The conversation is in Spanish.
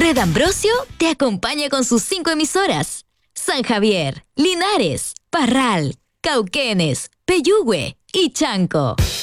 Red Ambrosio te acompaña con sus 5 emisoras: San Javier, Linares, Parral, Cauquenes, Peyúgue y Chanco.